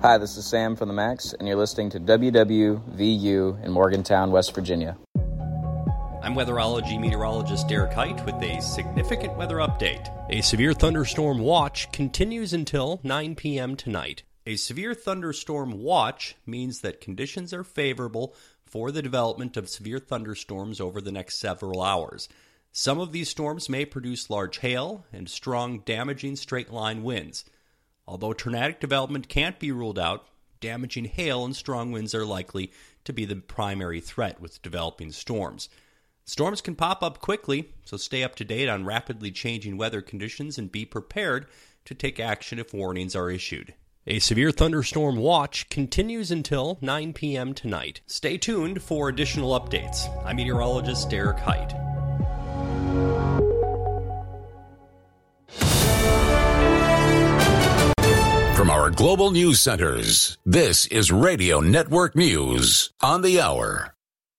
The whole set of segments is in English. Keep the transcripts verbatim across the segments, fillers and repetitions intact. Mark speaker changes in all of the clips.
Speaker 1: Hi, this is Sam from the Max, and you're listening to W W V U in Morgantown, West Virginia.
Speaker 2: I'm weatherology meteorologist Derek Height with a significant weather update. A severe thunderstorm watch continues until nine p.m. tonight. A severe thunderstorm watch means that conditions are favorable for the development of severe thunderstorms over the next several hours. Some of these storms may produce large hail and strong, damaging straight-line winds. Although tornadic development can't be ruled out, damaging hail and strong winds are likely to be the primary threat with developing storms. Storms can pop up quickly, so stay up to date on rapidly changing weather conditions and be prepared to take action if warnings are issued. A severe thunderstorm watch continues until nine p.m. tonight. Stay tuned for additional updates. I'm meteorologist Derek Height.
Speaker 3: From our global news centers, this is Radio Network News on the hour.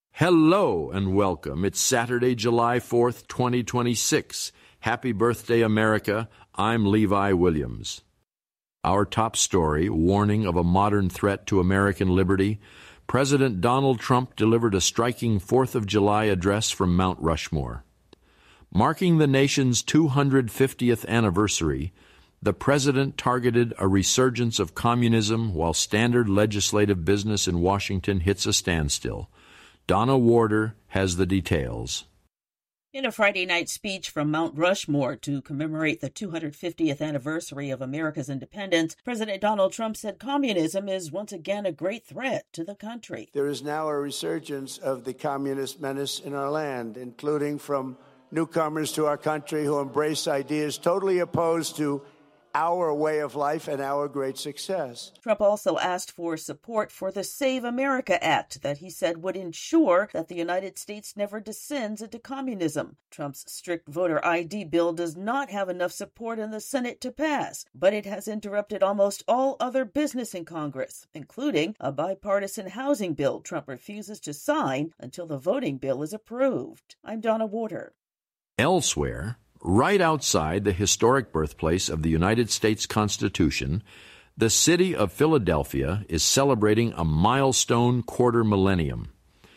Speaker 4: Hello and welcome. It's Saturday, July fourth, twenty twenty-six. Happy birthday, America. I'm Levi Williams. Our top story, warning of a modern threat to American liberty. President Donald Trump delivered a striking fourth of July address from Mount Rushmore. Marking the nation's two hundred fiftieth anniversary, the president targeted a resurgence of communism while standard legislative business in Washington hits a standstill. Donna Warder has the details.
Speaker 5: In a Friday night speech from Mount Rushmore to commemorate the two hundred fiftieth anniversary of America's independence, President Donald Trump said communism is once again a great threat to the country.
Speaker 6: There is now a resurgence of the communist menace in our land, including from newcomers to our country who embrace ideas totally opposed to our way of life and our great success.
Speaker 5: Trump also asked for support for the Save America Act that he said would ensure that the United States never descends into communism. Trump's strict voter I D bill does not have enough support in the Senate to pass, but it has interrupted almost all other business in Congress, including a bipartisan housing bill Trump refuses to sign until the voting bill is approved. I'm Donna Warder.
Speaker 4: Elsewhere, right outside the historic birthplace of the United States Constitution, the city of Philadelphia is celebrating a milestone quarter millennium.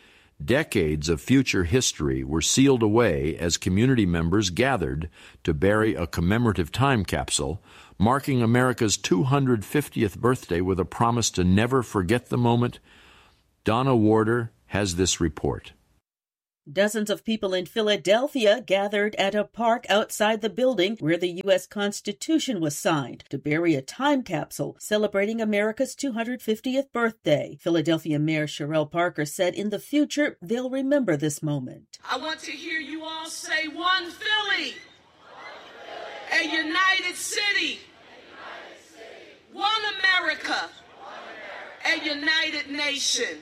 Speaker 4: Decades of future history were sealed away as community members gathered to bury a commemorative time capsule, marking America's two hundred fiftieth birthday with a promise to never forget the moment. Donna Warder has this report.
Speaker 5: Dozens of people in Philadelphia gathered at a park outside the building where the U S Constitution was signed to bury a time capsule celebrating America's two hundred fiftieth birthday. Philadelphia Mayor Sherelle Parker said in the future they'll remember this moment.
Speaker 7: I want to hear you all say one Philly, a united city, one America, a united nation.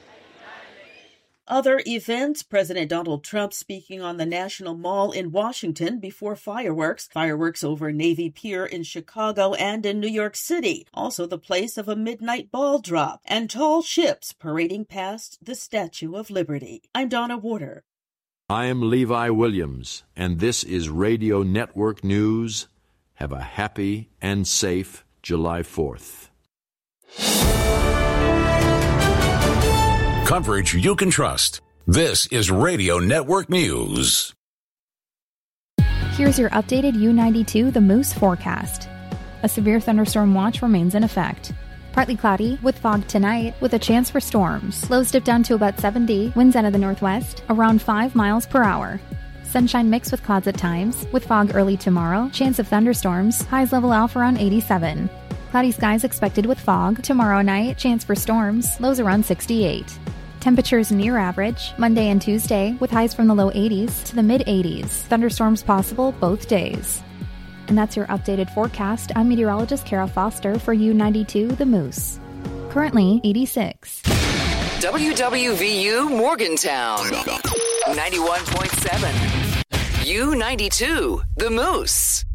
Speaker 5: Other events, President Donald Trump speaking on the National Mall in Washington before fireworks, fireworks over Navy Pier in Chicago and in New York City, also the place of a midnight ball drop, and tall ships parading past the Statue of Liberty. I'm Donna Warder.
Speaker 4: I am Levi Williams, and this is Radio Network News. Have a happy and safe July fourth.
Speaker 3: Coverage you can trust. This is Radio Network News.
Speaker 8: Here's your updated U ninety-two The Moose forecast. A severe thunderstorm watch remains in effect. Partly cloudy, with fog tonight, with a chance for storms. Lows dip down to about seventy, winds out of the northwest, around five miles per hour. Sunshine mixed with clouds at times, with fog early tomorrow, chance of thunderstorms, highs level off around eighty-seven. Cloudy skies expected with fog. Tomorrow night, chance for storms, lows around sixty-eight. Temperatures near average, Monday and Tuesday, with highs from the low eighties to the mid-eighties. Thunderstorms possible both days. And that's your updated forecast. I'm meteorologist Kara Foster for U ninety-two The Moose. Currently eighty-six.
Speaker 9: W W V U Morgantown, ninety-one point seven. U ninety-two The Moose.